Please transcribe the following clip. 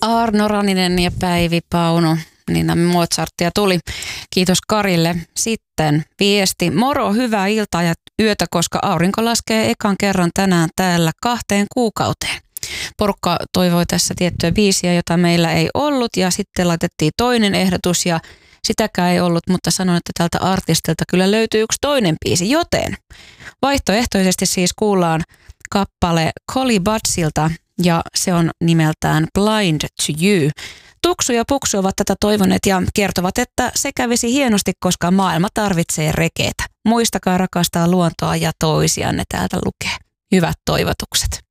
Arno Raninen ja Päivi Pauno. Niin Mozartia tuli. Kiitos Karille. Sitten viesti. Moro, hyvää iltaa ja yötä, koska aurinko laskee ekan kerran tänään täällä 2 kuukauteen. Porukka toivoi tässä tiettyä biisiä, jota meillä ei ollut, ja sitten laitettiin toinen ehdotus ja sitäkään ei ollut, mutta sanoin, että tältä artistilta kyllä löytyy yksi toinen biisi, joten vaihtoehtoisesti siis kuullaan kappale Collie Buddsilta ja se on nimeltään Blind to You. Tuksu ja Puksu ovat tätä toivoneet ja kertovat, että se kävisi hienosti, koska maailma tarvitsee rekeitä. Muistakaa rakastaa luontoa ja toisianne, täältä lukee. Hyvät toivotukset.